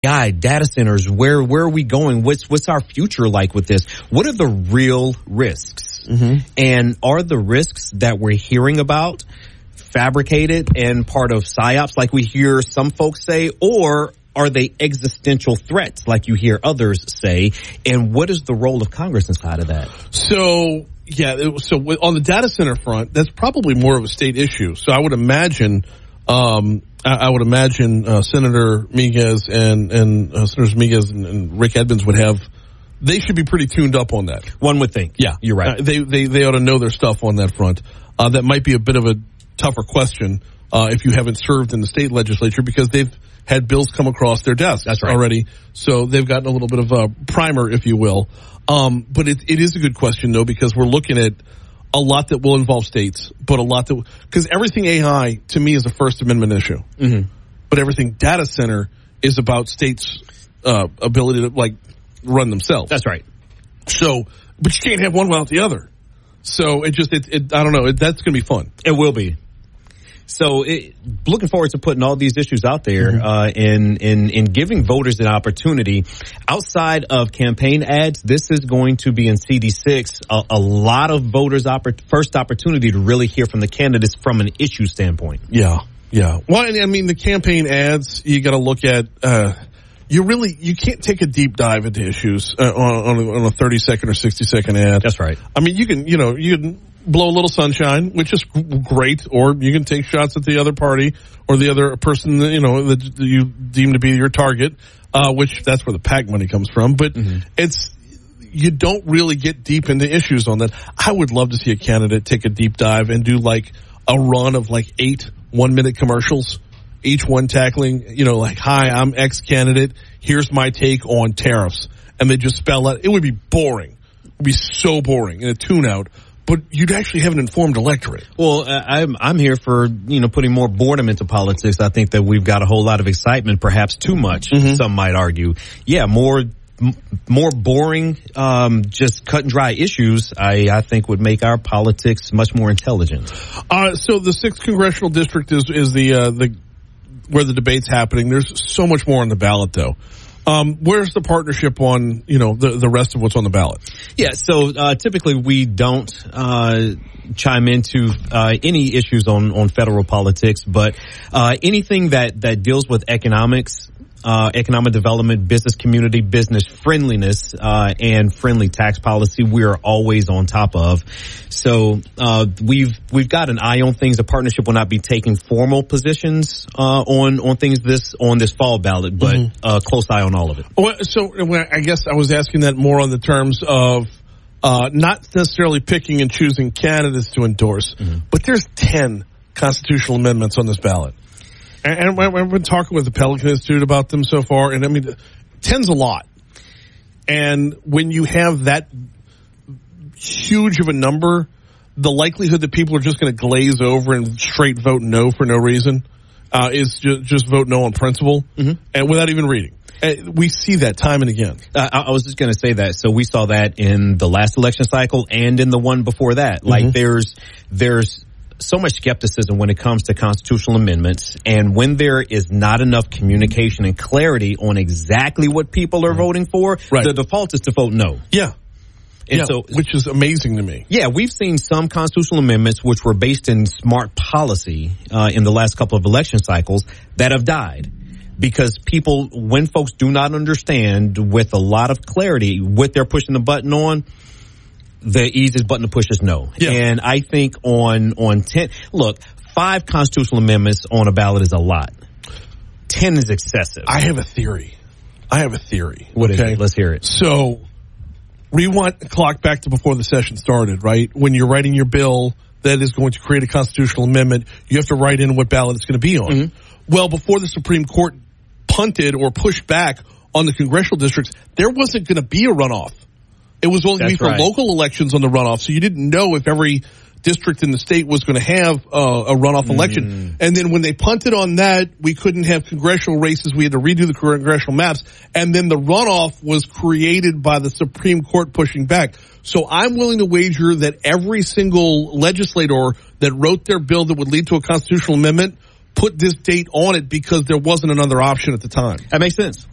data centers, where are we going? What's our future like with this? What are the real risks? Mm-hmm. And are the risks that we're hearing about fabricated and part of psyops like we hear some folks say, or are they existential threats like you hear others say? And what is the role of Congress inside of that? So on the data center front, that's probably more of a state issue. So I would imagine Senator Miguez and Senators Miguez and Rick Edmonds they should be pretty tuned up on that. One would think. Yeah, you're right. They ought to know their stuff on that front. That might be a bit of a tougher question if you haven't served in the state legislature, because they've had bills come across their desks already. So they've gotten a little bit of a primer, if you will. But it is a good question, though, because we're looking at a lot that will involve states, but a lot because everything AI to me is a First Amendment issue. Mm-hmm. But everything data center is about states' ability to run themselves. That's right. So, but you can't have one without the other. So I don't know. That's going to be fun. It will be. So looking forward to putting all these issues out there, mm-hmm. and giving voters an opportunity. Outside of campaign ads, this is going to be in CD6 a lot of voters' first opportunity to really hear from the candidates from an issue standpoint. Yeah. Well, I mean, the campaign ads, you got to look at. You can't take a deep dive into issues on a 30-second or 60-second ad. That's right. I mean, you can blow a little sunshine, which is great, or you can take shots at the other party or the other person that you deem to be your target, which that's where the PAC money comes from. But mm-hmm. You don't really get deep into issues on that. I would love to see a candidate take a deep dive and do a run of 8 1-minute commercials, each one tackling, hi, I'm X candidate, here's my take on tariffs. And they just spell out. It would be boring. It would be so boring in a tune-out. But you'd actually have an informed electorate. Well, I'm here for, putting more boredom into politics. I think that we've got a whole lot of excitement, perhaps too much, mm-hmm. some might argue. Yeah, more boring, just cut and dry issues, I think would make our politics much more intelligent. So the 6th congressional district is the where the debate's happening. There's so much more on the ballot, though. Where's the partnership on, the rest of what's on the ballot? Yeah, so typically we don't chime into any issues on federal politics, but anything that deals with economics, economic development, business community, business friendliness, and friendly tax policy, we are always on top of. So we've got an eye on things. The partnership will not be taking formal positions on things on this fall ballot, but mm-hmm. Close eye on all of it. Well, so I guess I was asking that more on the terms of not necessarily picking and choosing candidates to endorse, mm-hmm. but there's 10 constitutional amendments on this ballot. And I've been talking with the Pelican Institute about them so far, and I mean, 10's a lot. And when you have that huge of a number, the likelihood that people are just going to glaze over and straight vote no for no reason is just vote no on principle, mm-hmm. and without even reading. We see that time and again. I was just going to say that. So we saw that in the last election cycle and in the one before that. Mm-hmm. There's so much skepticism when it comes to constitutional amendments, and when there is not enough communication and clarity on exactly what people are voting for, right. The default is to vote no. Yeah. And so, which is amazing to me. Yeah, we've seen some constitutional amendments which were based in smart policy in the last couple of election cycles that have died. Because when folks do not understand with a lot of clarity what they're pushing the button on, the easiest button to push is no. Yeah. And I think on 10, look, 5 constitutional amendments on a ballot is a lot. 10 is excessive. I have a theory. What is it? Let's hear it. So, rewind the clock back to before the session started, right? When you're writing your bill that is going to create a constitutional amendment, you have to write in what ballot it's going to be on. Mm-hmm. Well, before the Supreme Court punted or pushed back on the congressional districts, there wasn't going to be a runoff. It was only going to be for local elections on the runoff, so you didn't know if every district in the state was going to have a runoff election. And then when they punted on that, we couldn't have congressional races. We had to redo the congressional maps. And then the runoff was created by the Supreme Court pushing back. So I'm willing to wager that every single legislator that wrote their bill that would lead to a constitutional amendment put this date on it because there wasn't another option at the time. That makes sense.